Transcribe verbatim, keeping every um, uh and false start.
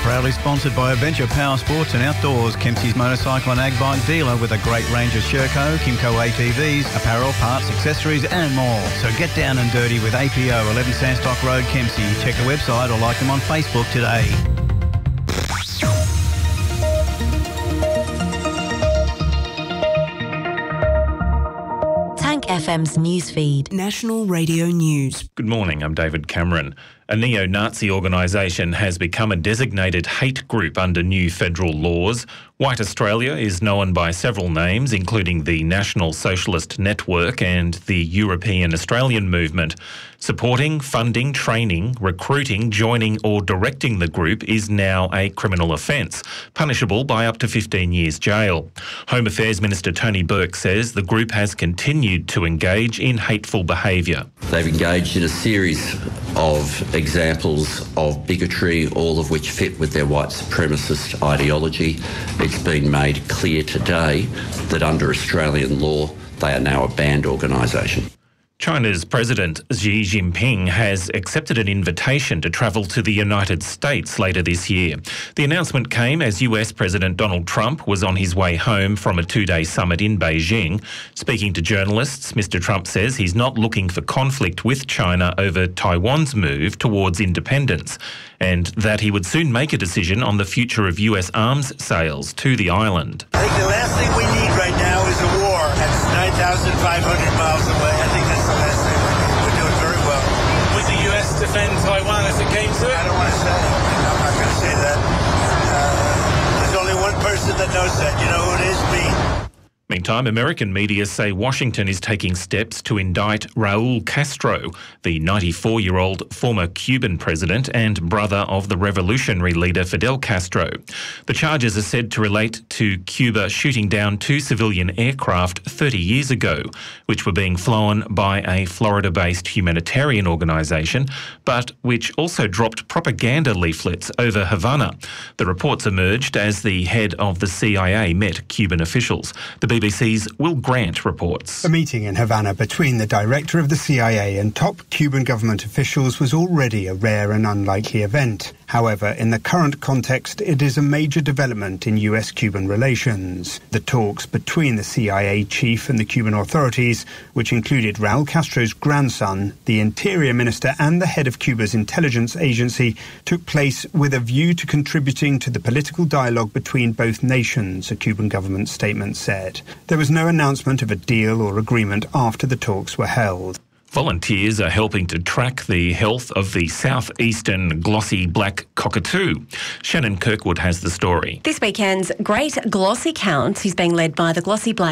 Proudly sponsored by Adventure Power Sports and Outdoors, Kempsey's motorcycle and ag bike dealer with a great range of Sherco, Kimco A T Vs, apparel, parts, accessories and more. So get down and dirty with A P O, eleven Sandstock Road, Kempsey. Check the website or like them on Facebook today. Tank F M's newsfeed. National Radio News. Good morning, I'm David Cameron. A neo-Nazi organisation has become a designated hate group under new federal laws. White Australia is known by several names, including the National Socialist Network and the European Australian Movement. Supporting, funding, training, recruiting, joining or directing the group is now a criminal offence, punishable by up to fifteen years jail. Home Affairs Minister Tony Burke says the group has continued to engage in hateful behaviour. They've engaged in a series of examples of bigotry, all of which fit with their white supremacist ideology. It's been made clear today that under Australian law, they are now a banned organisation. China's President Xi Jinping has accepted an invitation to travel to the United States later this year. The announcement came as U S President Donald Trump was on his way home from a two-day summit in Beijing. Speaking to journalists, Mister Trump says he's not looking for conflict with China over Taiwan's move towards independence, and that he would soon make a decision on the future of U S arms sales to the island. I think the last thing we need right now is a war. That's nine thousand five hundred miles away. I think that's the last thing we need. We're doing very well. Would the U S defend Taiwan if it came to it? I don't want to say. I'm not going to say that. Uh, there's only one person that knows that. You know who it is? Me. Meantime, American media say Washington is taking steps to indict Raul Castro, the ninety-four-year-old former Cuban president and brother of the revolutionary leader Fidel Castro. The charges are said to relate to Cuba shooting down two civilian aircraft thirty years ago, which were being flown by a Florida-based humanitarian organisation, but which also dropped propaganda leaflets over Havana. The reports emerged as the head of the C I A met Cuban officials. The B B C's Will Grant reports. A meeting in Havana between the director of the C I A and top Cuban government officials was already a rare and unlikely event. However, in the current context, it is a major development in U S-Cuban relations. The talks between the C I A chief and the Cuban authorities, which included Raul Castro's grandson, the interior minister and the head of Cuba's intelligence agency, took place with a view to contributing to the political dialogue between both nations, a Cuban government statement said. There was no announcement of a deal or agreement after the talks were held. Volunteers are helping to track the health of the southeastern glossy black cockatoo. Shannon Kirkwood has the story. This weekend's Great Glossy Count is being led by the Glossy Black